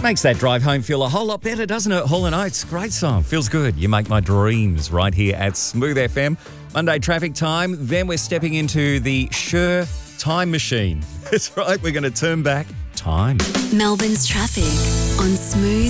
Makes that drive home feel a whole lot better, doesn't it? Hall & Oates, great song. Feels good. You make my dreams right here at Smooth FM. Monday traffic time. Then we're stepping into the Sure time machine. That's right. We're going to turn back time. Melbourne's traffic on Smooth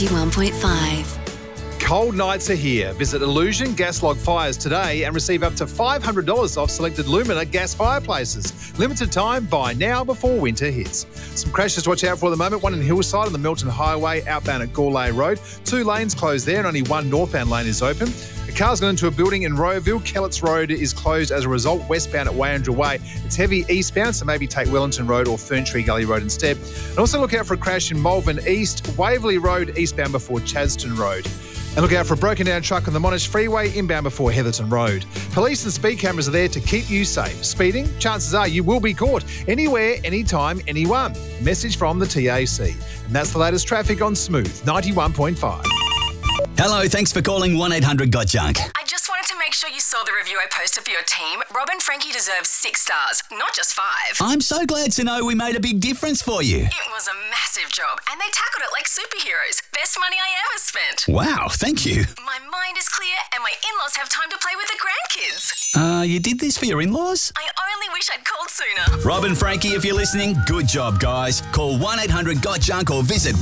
91.5. Cold nights are here. Visit Illusion Gas Log Fires today and receive up to $500 off selected Lumina gas fireplaces. Limited time, buy now before winter hits. Some crashes to watch out for at the moment. One in Hillside on the Milton Highway, outbound at Gourlay Road. 2 lanes closed there and only one northbound lane is open. A car's gone into a building in Royalville. Kellett's Road is closed as a result, westbound at Wayandra Way. It's heavy eastbound, so maybe take Wellington Road or Ferntree Gully Road instead. And also look out for a crash in Malvern East, Waverley Road eastbound before Chadstone Road. And look out for a broken down truck on the Monash Freeway inbound before Heatherton Road. Police and speed cameras are there to keep you safe. Speeding? Chances are you will be caught. Anywhere, anytime, anyone. Message from the TAC. And that's the latest traffic on Smooth 91.5. Hello, thanks for calling 1-800-GOT-JUNK. I just wanted to make sure you saw the review I posted for your team. Rob and Frankie deserve 6 stars, not just 5. I'm so glad to know we made a big difference for you. It was a massive job, and they tackled it like superheroes. Best money I ever spent. Wow, thank you. My mind is clear, and my in-laws have time to play with the grandkids. You did this for your in-laws? I only wish I'd called sooner. Rob and Frankie, if you're listening, good job, guys. Call 1-800-GOT-JUNK or visit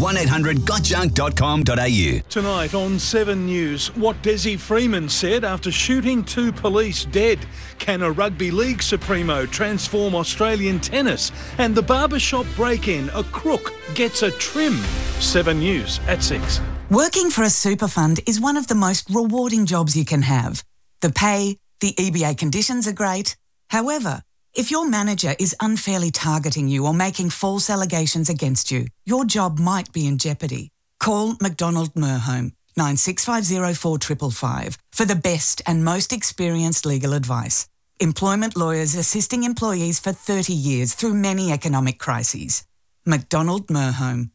1-800-GOTJUNK.com.au. Tonight on 7 News, what Desi Freeman said after shooting 2 police dead. Can a rugby league supremo transform Australian tennis? And the barbershop break-in, a crook gets a trim. 7 News at 6. Working for a super fund is one of the most rewarding jobs you can have. The pay, the EBA conditions are great. However, if your manager is unfairly targeting you or making false allegations against you, your job might be in jeopardy. Call McDonald Merhome 9650 4555 for the best and most experienced legal advice. Employment lawyers assisting employees for 30 years through many economic crises. McDonald Merhome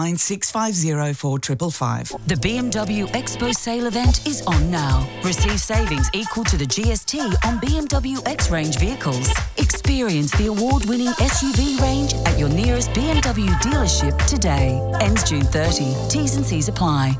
9650 4555. The BMW Expo sale event is on now. Receive savings equal to the GST on BMW X-Range vehicles. Experience the award-winning SUV range at your nearest BMW dealership today. Ends June 30. T's and C's apply.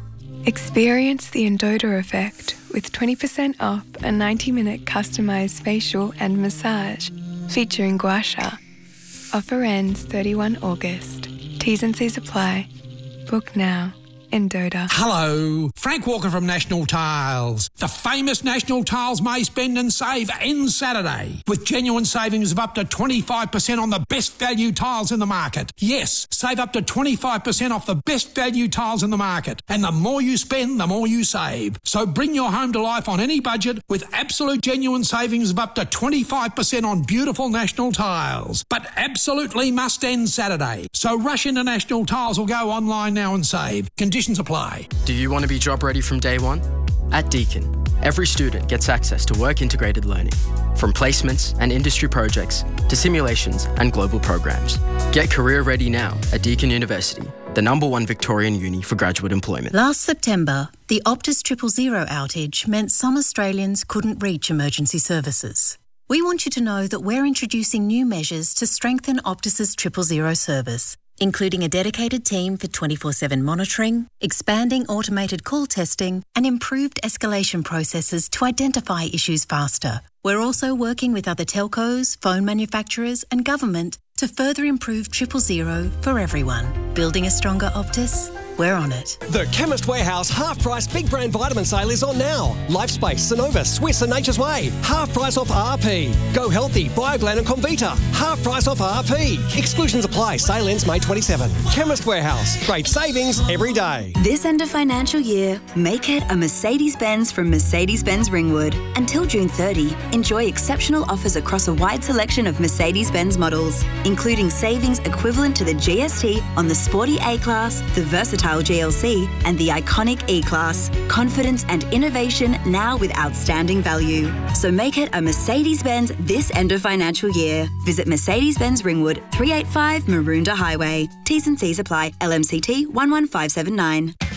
Experience the Endota effect with 20% off a 90-minute customised facial and massage featuring gua sha. Offer ends 31 August. T's and C's apply. Book now. Endota. Hello, Frank Walker from National Tiles. The famous National Tiles May Spend and Save ends Saturday with genuine savings of up to 25% on the best value tiles in the market. Yes, save up to 25% off the best value tiles in the market. And the more you spend, the more you save. So bring your home to life on any budget with absolute genuine savings of up to 25% on beautiful National Tiles. But absolutely must end Saturday. So rush into National Tiles or go online now and save. Conditions apply. Do you want to be job ready from day one? At Deakin, every student gets access to work-integrated learning, from placements and industry projects to simulations and global programs. Get career ready now at Deakin University, the #1 Victorian uni for graduate employment. Last September, the Optus 000 outage meant some Australians couldn't reach emergency services. We want you to know that we're introducing new measures to strengthen Optus's 000 service, including a dedicated team for 24/7 monitoring, expanding automated call testing, and improved escalation processes to identify issues faster. We're also working with other telcos, phone manufacturers, and government to further improve 000 for everyone. Building a stronger Optus? We're on it. The Chemist Warehouse half-price big brand vitamin sale is on now. Lifespace, Sonova, Swiss and Nature's Way. Half price off RP. Go Healthy, Bioglan and Comvita. Half price off RP. Exclusions apply. Sale ends May 27. Chemist Warehouse. Great savings every day. This end of financial year, make it a Mercedes-Benz from Mercedes-Benz Ringwood. Until June 30, enjoy exceptional offers across a wide selection of Mercedes-Benz models, including savings equivalent to the GST on the sporty A-Class, the versatile GLC and the iconic E-Class. Confidence and innovation now with outstanding value. So make it a Mercedes-Benz this end of financial year. Visit Mercedes-Benz Ringwood, 385 Maroondah Highway. T's and C's apply. LMCT 11579.